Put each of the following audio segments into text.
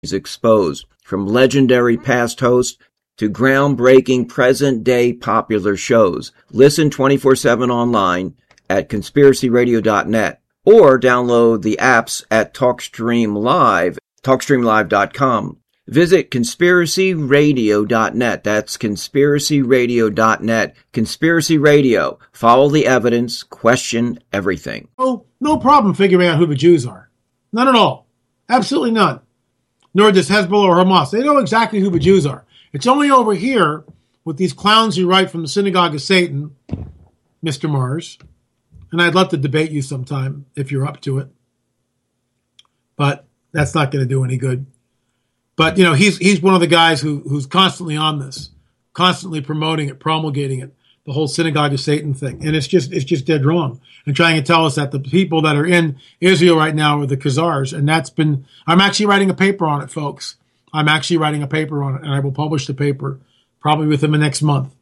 exposed, from legendary past hosts to groundbreaking present-day popular shows. Listen 24/7 online at conspiracyradio.net or download the apps at TalkStreamLive.com. Visit conspiracyradio.net. That's conspiracyradio.net. Conspiracy Radio. Follow the evidence. Question everything. Oh, no problem figuring out who the Jews are. None at all. Absolutely none. Nor does Hezbollah or Hamas. They know exactly who the Jews are. It's only over here with these clowns who write from the Synagogue of Satan, Mr. Mars. And I'd love to debate you sometime if you're up to it. But that's not going to do any good. But, you know, he's one of the guys who's constantly on this, constantly promoting it, promulgating it, the whole Synagogue of Satan thing. And it's just dead wrong. And trying to tell us that the people that are in Israel right now are the Khazars. And I'm actually writing a paper on it, folks. I'm actually writing a paper on it, and I will publish the paper probably within the next month.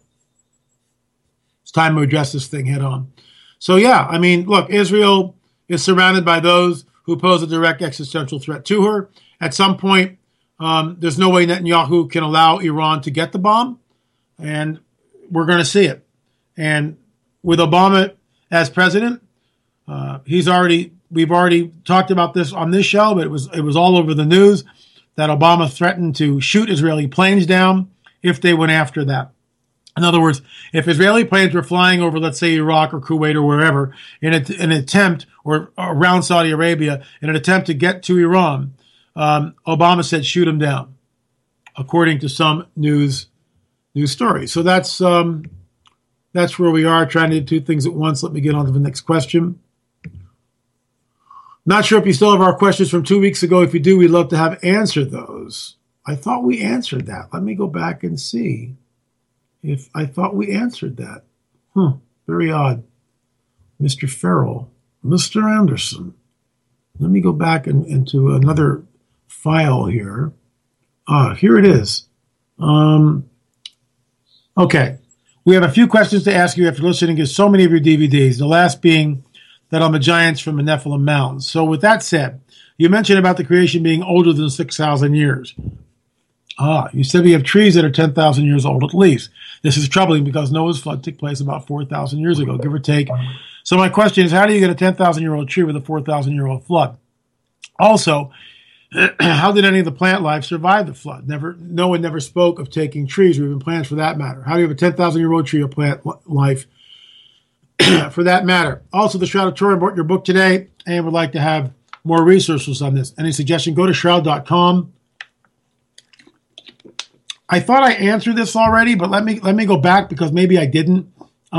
It's time to address this thing head on. So, yeah, I mean, look, Israel is surrounded by those who pose a direct existential threat to her. At some point, there's no way Netanyahu can allow Iran to get the bomb, and we're going to see it. And with Obama as president, we've already talked about this on this show, but it was all over the news that Obama threatened to shoot Israeli planes down if they went after that. In other words, if Israeli planes were flying over, let's say, Iraq or Kuwait or wherever, in an attempt, or around Saudi Arabia, in an attempt to get to Iran, Obama said shoot them down, according to some news story. So that's where we are, trying to do two things at once. Let me get on to the next question. Not sure if you still have our questions from 2 weeks ago. If you do, we'd love to have answered those. I thought we answered that. Let me go back and see if I thought we answered that. Very odd. Mr. Farrell, Mr. Anderson. Let me go back into another file here. Here it is. Okay. We have a few questions to ask you after listening to so many of your DVDs, the last being that on the giants from the Nephilim Mountains. So with that said, you mentioned about the creation being older than 6,000 years. You said we have trees that are 10,000 years old at least. This is troubling because Noah's flood took place about 4,000 years ago, give or take. So my question is, how do you get a 10,000-year-old tree with a 4,000-year-old flood? Also, how did any of the plant life survive the flood? No one never spoke of taking trees or even plants for that matter. How do you have a 10,000-year-old tree or plant life for that matter? Also, the Shroud of Turin bought your book today and would like to have more resources on this. Any suggestion? Go to shroud.com. I thought I answered this already, but let me go back because maybe I didn't.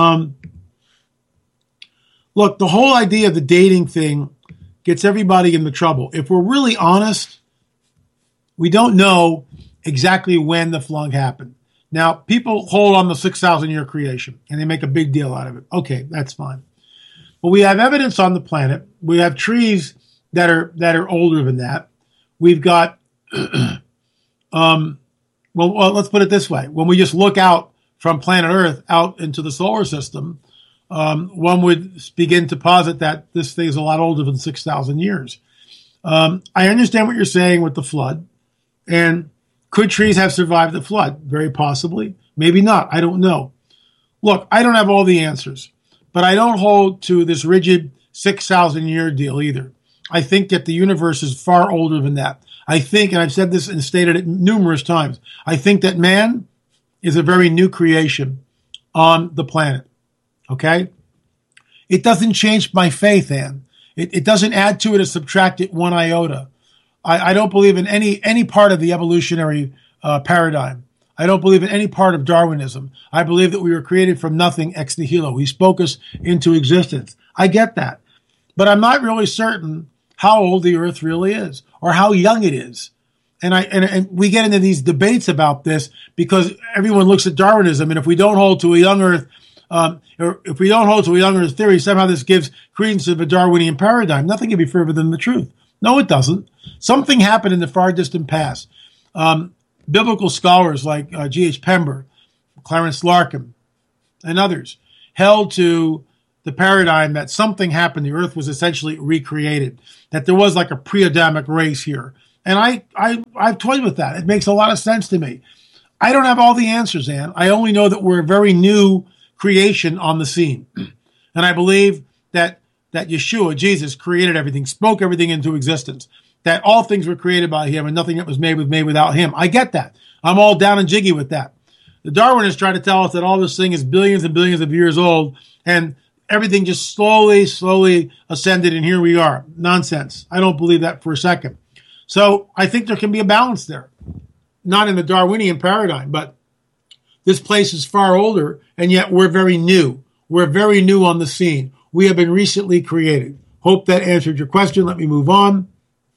Look, the whole idea of the dating thing gets everybody into trouble. If we're really honest, we don't know exactly when the flood happened. Now, people hold on the 6,000-year creation, and they make a big deal out of it. Okay, that's fine. But we have evidence on the planet. We have trees that are older than that. We've got, well, let's put it this way. When we just look out from planet Earth out into the solar system, one would begin to posit that this thing is a lot older than 6,000 years. I understand what you're saying with the flood. And could trees have survived the flood? Very possibly. Maybe not. I don't know. Look, I don't have all the answers, but I don't hold to this rigid 6,000-year deal either. I think that the universe is far older than that. I think, and I've said this and stated it numerous times, I think that man is a very new creation on the planet. Okay? It doesn't change my faith, Ann. It doesn't add to it or subtract it one iota. I don't believe in any part of the evolutionary paradigm. I don't believe in any part of Darwinism. I believe that we were created from nothing ex nihilo. He spoke us into existence. I get that. But I'm not really certain how old the Earth really is or how young it is. And we get into these debates about this because everyone looks at Darwinism, and if we don't hold to a young Earth, or if we don't hold to a young Earth theory, somehow this gives credence to the Darwinian paradigm. Nothing can be further than the truth. No, it doesn't. Something happened in the far distant past. Biblical scholars like G.H. Pember, Clarence Larkin, and others held to the paradigm that something happened. The Earth was essentially recreated, that there was like a pre-Adamic race here, And I've toyed with that. It makes a lot of sense to me. I don't have all the answers, Ann. I only know that we're a very new creation on the scene. And I believe that Yeshua, Jesus, created everything, spoke everything into existence, that all things were created by him and nothing that was made without him. I get that. I'm all down and jiggy with that. The Darwinists try to tell us that all this thing is billions and billions of years old and everything just slowly ascended and here we are. Nonsense. I don't believe that for a second. So I think there can be a balance there. Not in the Darwinian paradigm, but this place is far older and yet we're very new. We're very new on the scene. We have been recently created. Hope that answered your question. Let me move on.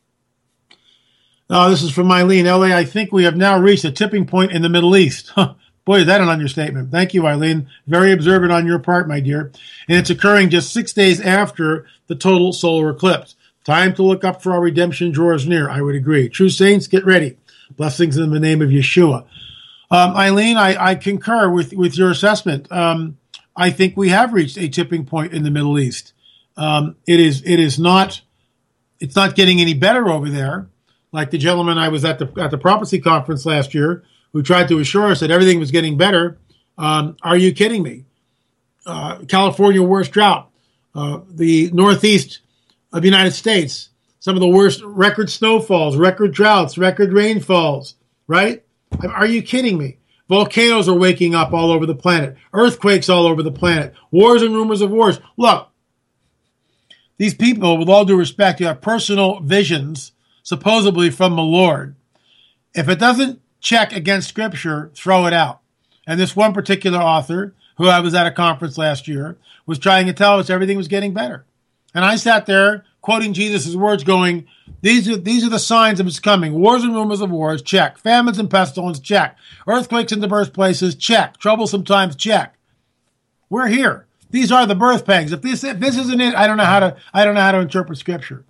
This is from Eileen, LA. I think we have now reached a tipping point in the Middle East. Boy, is that an understatement. Thank you, Eileen. Very observant on your part, my dear. And it's occurring just 6 days after the total solar eclipse. Time to look up for our redemption draws near. I would agree. True saints, get ready. Blessings in the name of Yeshua. Eileen, I concur with your assessment. I think we have reached a tipping point in the Middle East. It's not getting any better over there. Like the gentleman I was at the prophecy conference last year, who tried to assure us that everything was getting better. Are you kidding me? California worst drought, the Northeast of the United States, some of the worst record snowfalls, record droughts, record rainfalls. Right? Are you kidding me? Volcanoes are waking up all over the planet. Earthquakes all over the planet. Wars and rumors of wars. Look, these people, with all due respect, you have personal visions, supposedly from the Lord. If it doesn't check against Scripture, throw it out. And this one particular author, who I was at a conference last year, was trying to tell us everything was getting better. And I sat there quoting Jesus' words going, these are the signs of its coming. Wars and rumors of wars, check. Famines and pestilence, check. Earthquakes in the birthplaces, check. Troublesome times, check. We're here. These are the birth pangs. If this isn't it, I don't know how to interpret Scripture.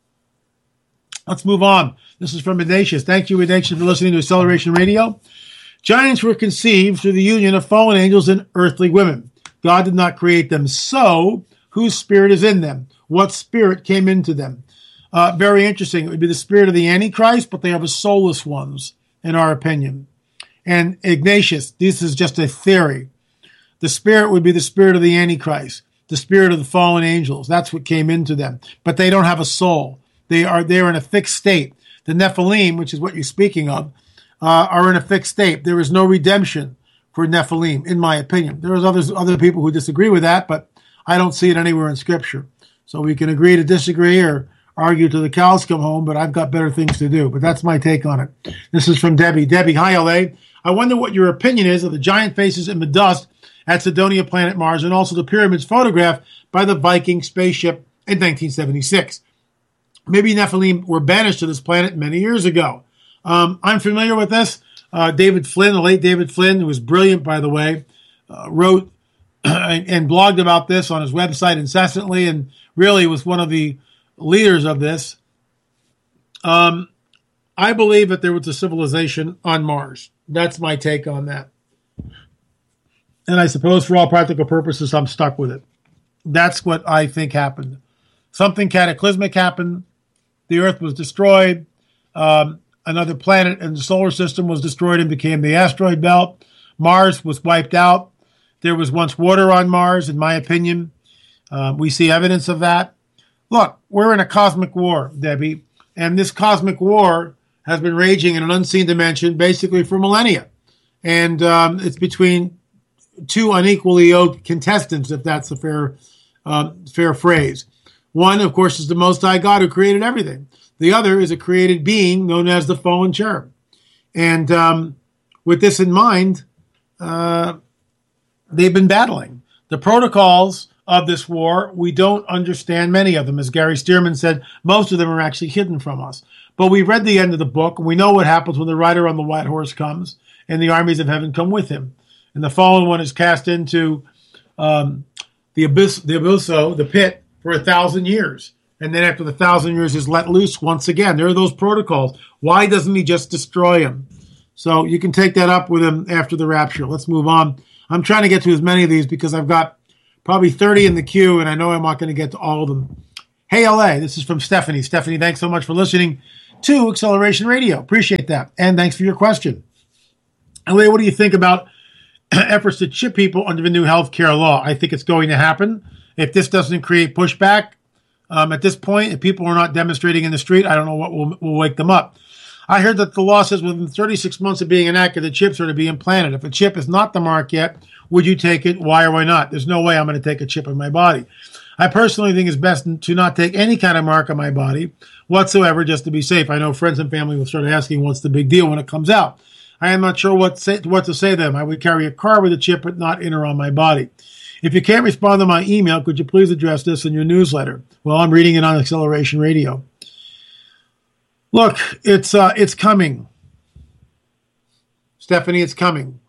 Let's move on. This is from Ignatius. Thank you, Ignatius, for listening to Acceleration Radio. Giants were conceived through the union of fallen angels and earthly women. God did not create them, so whose spirit is in them? What spirit came into them? Very interesting. It would be the spirit of the Antichrist, but they are the soulless ones, in our opinion. And Ignatius, this is just a theory. The spirit would be the spirit of the Antichrist, the spirit of the fallen angels. That's what came into them. But they don't have a soul. They're in a fixed state. The Nephilim, which is what you're speaking of, are in a fixed state. There is no redemption for Nephilim, in my opinion. There's other people who disagree with that, but I don't see it anywhere in Scripture. So we can agree to disagree or argue till the cows come home, but I've got better things to do. But that's my take on it. This is from Debbie. Debbie, hi, LA. I wonder what your opinion is of the giant faces in the dust at Cydonia planet Mars and also the pyramids photographed by the Viking spaceship in 1976. Maybe Nephilim were banished to this planet many years ago. I'm familiar with this. David Flynn, the late David Flynn, who was brilliant, by the way, wrote and blogged about this on his website incessantly and really was one of the leaders of this. I believe that there was a civilization on Mars. That's my take on that. And I suppose for all practical purposes, I'm stuck with it. That's what I think happened. Something cataclysmic happened. The Earth was destroyed. Another planet in the solar system was destroyed and became the asteroid belt. Mars was wiped out. There was once water on Mars, in my opinion. We see evidence of that. Look, we're in a cosmic war, Debbie, and this cosmic war has been raging in an unseen dimension basically for millennia. And it's between two unequally yoked contestants, if that's a fair phrase. One, of course, is the Most High God who created everything. The other is a created being known as the fallen cherub. And with this in mind, they've been battling. The protocols of this war, we don't understand many of them. As Gary Stearman said, most of them are actually hidden from us. But we've read the end of the book, and we know what happens when the rider on the white horse comes, and the armies of heaven come with him. And the fallen one is cast into the abysso, the pit, for 1,000 years. And then after the 1,000 years is let loose once again. There are those protocols. Why doesn't he just destroy him? So you can take that up with him after the rapture. Let's move on. I'm trying to get to as many of these because I've got probably 30 in the queue, and I know I'm not going to get to all of them. Hey, LA, this is from Stephanie. Stephanie, thanks so much for listening. to Acceleration Radio. Appreciate that. And thanks for your question. LA, what do you think about efforts to chip people under the new healthcare law? I think it's going to happen. If this doesn't create pushback, at this point, if people are not demonstrating in the street, I don't know what will wake them up. I heard that the law says within 36 months of being enacted, the chips are to be implanted. If a chip is not the mark yet, would you take it? Why or why not? There's no way I'm going to take a chip in my body. I personally think it's best to not take any kind of mark on my body whatsoever, just to be safe. I know friends and family will start asking what's the big deal when it comes out. I am not sure what to say to them. I would carry a car with a chip, but not in or on my body. If you can't respond to my email, could you please address this in your newsletter? Well, I'm reading it on Acceleration Radio. Look, it's coming. Stephanie, it's coming.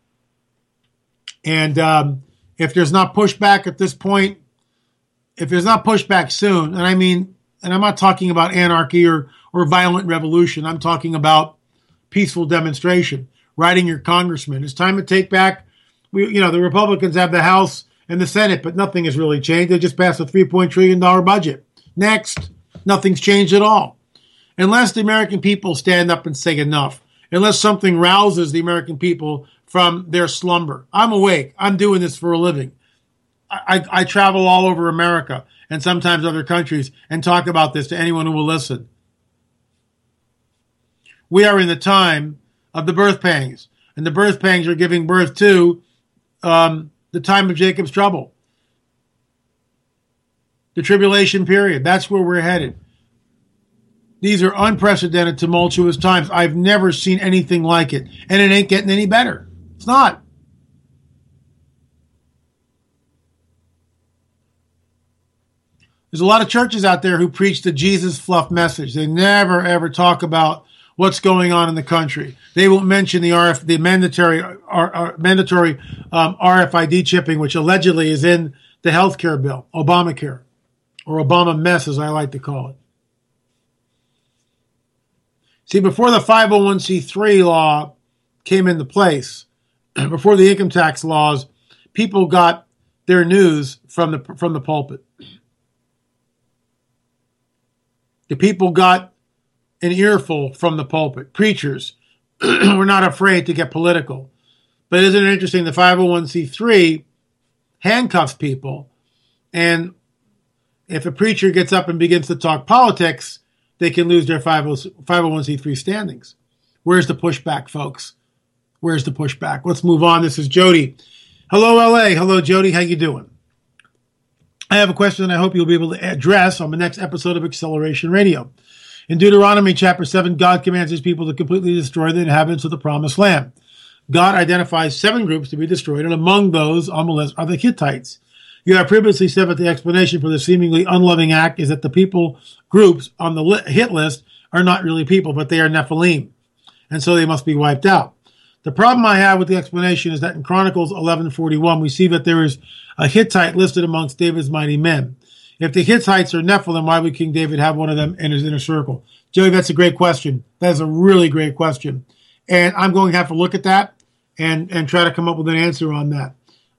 And if there's not pushback at this point, if there's not pushback soon, and I'm not talking about anarchy or violent revolution. I'm talking about peaceful demonstration, writing your congressman. It's time to take back. The Republicans have the House and the Senate, but nothing has really changed. They just passed a $3 trillion budget. Next, nothing's changed at all. Unless the American people stand up and say enough, unless something rouses the American people from their slumber. I'm awake. I'm doing this for a living. I travel all over America and sometimes other countries and talk about this to anyone who will listen. We are in the time of the birth pangs, and the birth pangs are giving birth to the time of Jacob's trouble, the tribulation period. That's where we're headed. These are unprecedented, tumultuous times. I've never seen anything like it, and it ain't getting any better. It's not. There's a lot of churches out there who preach the Jesus fluff message. They never, ever talk about what's going on in the country. They won't mention the mandatory RFID chipping, which allegedly is in the health care bill, Obamacare, or Obama mess, as I like to call it. See, before the 501c3 law came into place, before the income tax laws, people got their news from the pulpit. The people got an earful from the pulpit. Preachers were not afraid to get political. But isn't it interesting? The 501c3 handcuffs people, and if a preacher gets up and begins to talk politics, they can lose their 501c3 standings. Where's the pushback, folks? Where's the pushback? Let's move on. This is Jody. Hello, LA. Hello, Jody. How you doing? I have a question that I hope you'll be able to address on the next episode of Acceleration Radio. In Deuteronomy chapter 7, God commands his people to completely destroy the inhabitants of the promised land. God identifies 7 groups to be destroyed, and among those on the list are the Hittites. You have previously said that the explanation for the seemingly unloving act is that the people groups on the hit list are not really people, but they are Nephilim, and so they must be wiped out. The problem I have with the explanation is that in Chronicles 11:41, we see that there is a Hittite listed amongst David's mighty men. If the Hittites are Nephilim, why would King David have one of them in his inner circle? Joey, that's a great question. That is a really great question. And I'm going to have to look at that and try to come up with an answer on that.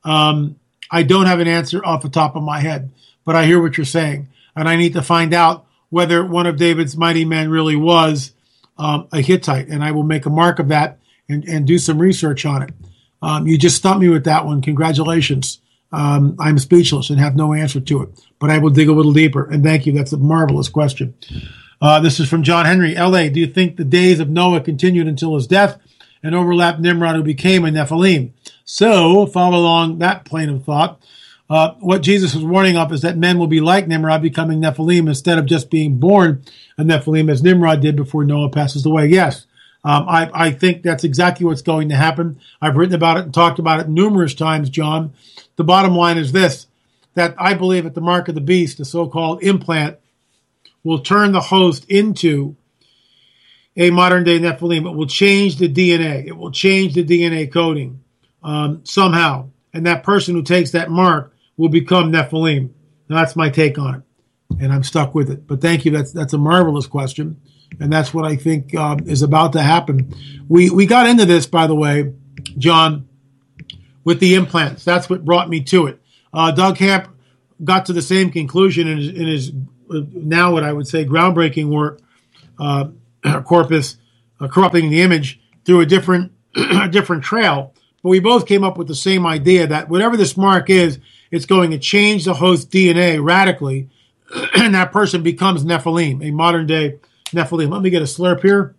I don't have an answer off the top of my head, but I hear what you're saying. And I need to find out whether one of David's mighty men really was a Hittite. And I will make a mark of that and do some research on it. You just stumped me with that one. Congratulations. I'm speechless and have no answer to it, but I will dig a little deeper. And thank you. That's a marvelous question. This is from John Henry. LA, do you think the days of Noah continued until his death and overlapped Nimrod, who became a Nephilim? So, follow along that plane of thought. What Jesus was warning of is that men will be like Nimrod, becoming Nephilim instead of just being born a Nephilim, as Nimrod did before Noah passes away. Yes, I think that's exactly what's going to happen. I've written about it and talked about it numerous times, John. The bottom line is this, that I believe at the mark of the beast, the so-called implant, will turn the host into a modern-day Nephilim. It will change the DNA. It will change the DNA coding somehow. And that person who takes that mark will become Nephilim. Now, that's my take on it, and I'm stuck with it. But thank you. That's a marvelous question, and that's what I think is about to happen. We got into this, by the way, John, with the implants. That's what brought me to it. Doug Hamp got to the same conclusion in his now what I would say groundbreaking work corpus, corrupting the image through a different a different trail. But we both came up with the same idea that whatever this mark is, it's going to change the host DNA radically, and that person becomes Nephilim, a modern day Nephilim. Let me get a slurp here.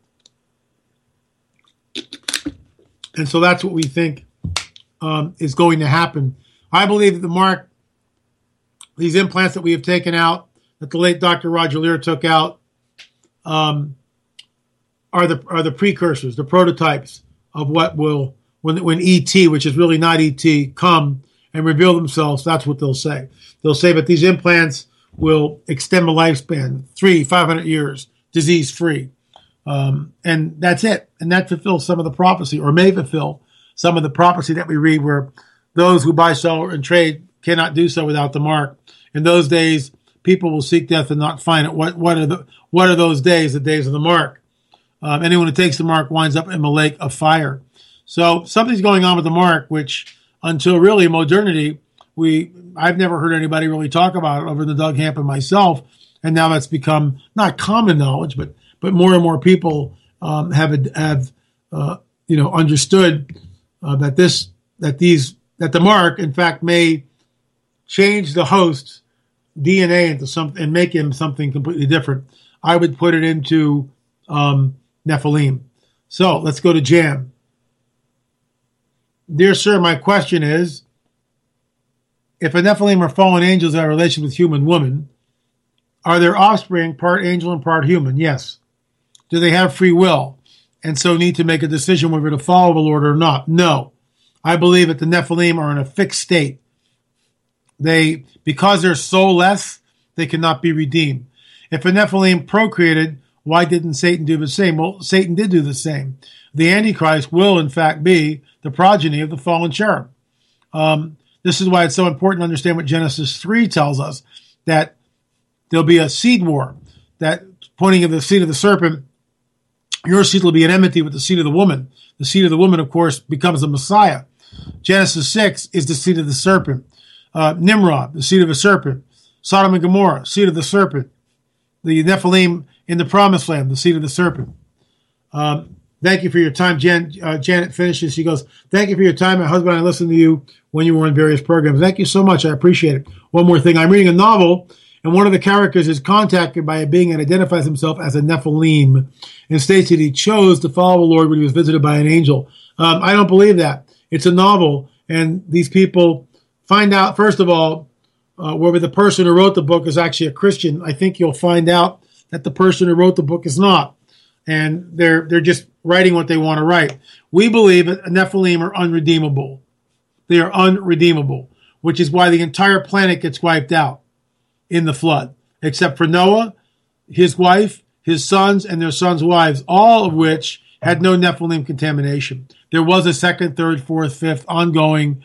And so that's what we think is going to happen. I believe that the mark, these implants that we have taken out, that the late Dr. Roger Leir took out, are the precursors, the prototypes of what will, when ET, which is really not ET, come and reveal themselves. That's what they'll say. They'll say that these implants will extend the lifespan 300-500 years, disease-free. And that's it. And that fulfills some of the prophecy, or may fulfill some of the prophecy that we read, where those who buy, sell, and trade cannot do so without the mark. In those days, people will seek death and not find it. What are those days? The days of the mark. Anyone who takes the mark winds up in the lake of fire. So something's going on with the mark, which until really modernity, I've never heard anybody really talk about it other than Doug Hamp and myself. And now that's become not common knowledge, but more and more people have understood that the mark, in fact, may change the host's DNA into something and make him something completely different. I would put it into Nephilim. So let's go to Jan. Dear sir, my question is, if a Nephilim are fallen angels that have a relation with human woman, are their offspring part angel and part human? Yes. Do they have free will and so need to make a decision whether to follow the Lord or not? No. I believe that the Nephilim are in a fixed state. Because they're soulless, they cannot be redeemed. If a Nephilim procreated, why didn't Satan do the same? Well, Satan did do the same. The Antichrist will, in fact, be the progeny of the fallen cherub. This is why it's so important to understand what Genesis 3 tells us, that there'll be a seed war, that pointing at the seed of the serpent, your seed will be an enmity with the seed of the woman. The seed of the woman, of course, becomes the Messiah. Genesis 6 is the seed of the serpent. Nimrod, the seed of a serpent. Sodom and Gomorrah, seed of the serpent. The Nephilim in the Promised Land, the seed of the serpent. Thank you for your time. Janet finishes. She goes, thank you for your time. My husband and I listened to you when you were on various programs. Thank you so much. I appreciate it. One more thing. I'm reading a novel, and one of the characters is contacted by a being that identifies himself as a Nephilim and states that he chose to follow the Lord when he was visited by an angel. I don't believe that. It's a novel, and these people find out, first of all, whether the person who wrote the book is actually a Christian. I think you'll find out that the person who wrote the book is not. And they're just writing what they want to write. We believe that Nephilim are unredeemable. They are unredeemable, which is why the entire planet gets wiped out in the flood, except for Noah, his wife, his sons, and their sons' wives, all of which had no Nephilim contamination. There was a second, third, fourth, fifth ongoing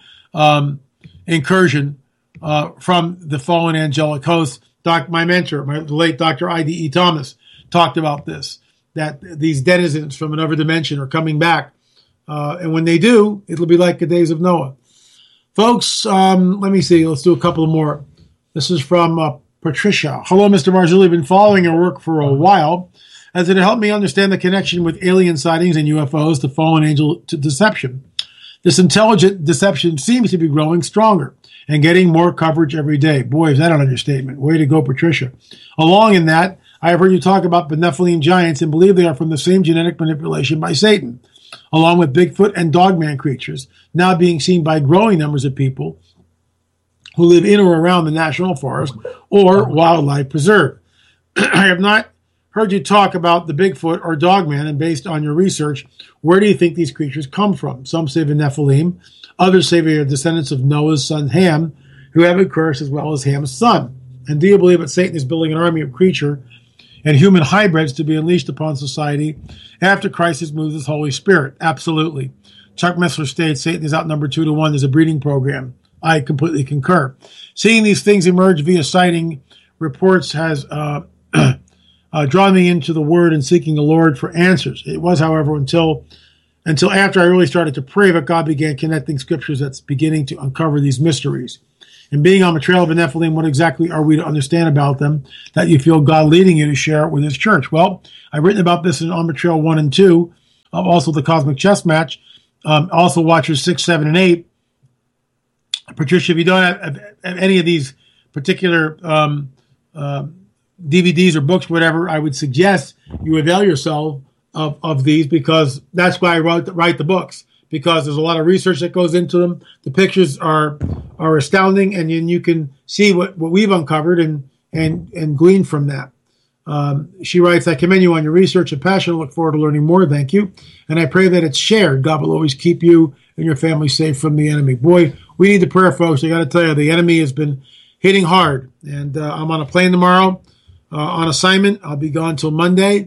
incursion from the fallen angelic host. My mentor, the late Dr. I.D.E. Thomas, talked about this, that these denizens from another dimension are coming back. And when they do, it'll be like the days of Noah. Folks, let me see. Let's do a couple more. This is from Patricia. Hello, Mr. Marzulli. I've been following your work for a while, as it helped me understand the connection with alien sightings and UFOs to fallen angel to deception. This intelligent deception seems to be growing stronger and getting more coverage every day. Boy, is that an understatement. Way to go, Patricia. Along in that, I have heard you talk about the Nephilim giants and believe they are from the same genetic manipulation by Satan, along with Bigfoot and Dogman creatures, now being seen by growing numbers of people who live in or around the National Forest or Wildlife Preserve. I have not heard you talk about the Bigfoot or Dogman, and based on your research, where do you think these creatures come from? Some say the Nephilim. Others say they are descendants of Noah's son Ham, who have a curse as well as Ham's son. And do you believe that Satan is building an army of creature and human hybrids to be unleashed upon society after Christ has moved his Holy Spirit? Absolutely. Chuck Missler states Satan is outnumbered 2-1. There's a breeding program. I completely concur. Seeing these things emerge via sighting reports has drawn me into the Word and seeking the Lord for answers. It was, however, until after I really started to pray that God began connecting scriptures that's beginning to uncover these mysteries. And being on the trail of the Nephilim, what exactly are we to understand about them that you feel God leading you to share it with His church? Well, I've written about this in On the Trail 1 and 2, also the Cosmic Chess Match, also Watchers 6, 7, and 8. Patricia, if you don't have any of these particular DVDs or books, whatever, I would suggest you avail yourself of these, because that's why I write the books, because there's a lot of research that goes into them. The pictures are astounding, and you can see what we've uncovered and glean from that. She writes, I commend you on your research and passion. I look forward to learning more. Thank you. And I pray that it's shared. God will always keep you and your family safe from the enemy. Boy, we need the prayer, folks. I got to tell you, the enemy has been hitting hard. And I'm on a plane tomorrow on assignment. I'll be gone till Monday.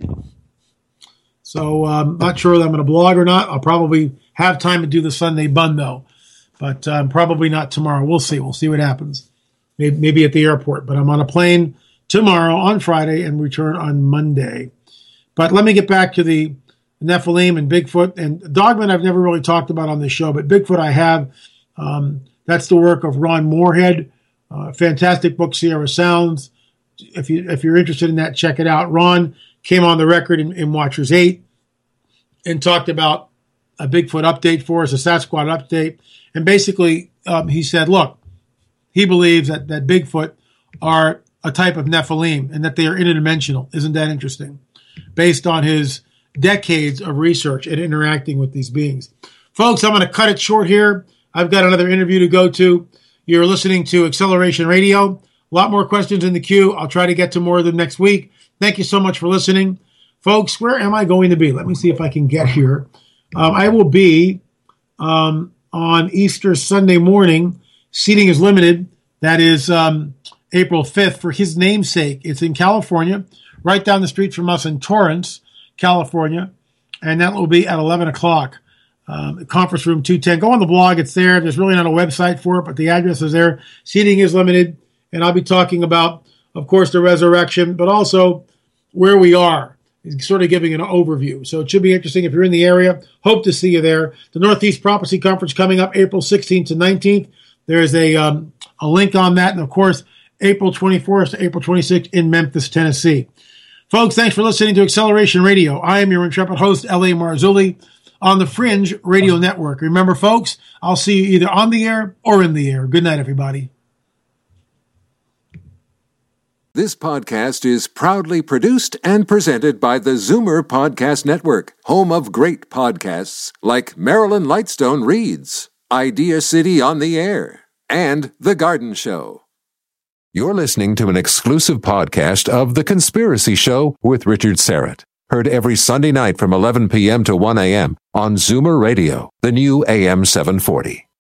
So I'm not sure that I'm going to blog or not. I'll probably have time to do the Sunday bun, though. But probably not tomorrow. We'll see. We'll see what happens. Maybe at the airport. But I'm on a plane tomorrow on Friday and return on Monday. But let me get back to the Nephilim and Bigfoot. And Dogman I've never really talked about on this show, but Bigfoot I have. That's the work of Ron Moorhead. Fantastic book, Sierra Sounds. If you're interested in that, check it out. Ron came on the record in Watchers 8 and talked about a Bigfoot update for us, a Sasquatch update. And basically, he said, look, he believes that Bigfoot are a type of Nephilim and that they are interdimensional. Isn't that interesting? Based on his decades of research and interacting with these beings. Folks, I'm going to cut it short here. I've got another interview to go to. You're listening to Acceleration Radio. A lot more questions in the queue. I'll try to get to more of them next week. Thank you so much for listening. Folks, where am I going to be? Let me see if I can get here. I will be on Easter Sunday morning. Seating is limited. That is April 5th for his namesake. It's in California, right down the street from us in Torrance, California. And that will be at 11 o'clock. Conference room 210. Go on the blog. It's there. There's really not a website for it, but the address is there. Seating is limited. And I'll be talking about, of course, the resurrection, but also where we are, sort of giving an overview. So it should be interesting if you're in the area. Hope to see you there. The Northeast Prophecy Conference coming up April 16th to 19th. There's a link on that. And, of course, April 24th to April 26th in Memphis, Tennessee. Folks, thanks for listening to Acceleration Radio. I am your intrepid host, L.A. Marzulli, on the Fringe Radio Network. Remember, folks, I'll see you either on the air or in the air. Good night, everybody. This podcast is proudly produced and presented by the Zoomer Podcast Network, home of great podcasts like Marilyn Lightstone Reads, Idea City on the Air, and The Garden Show. You're listening to an exclusive podcast of The Conspiracy Show with Richard Serrett. Heard every Sunday night from 11 p.m. to 1 a.m. on Zoomer Radio, the new AM 740.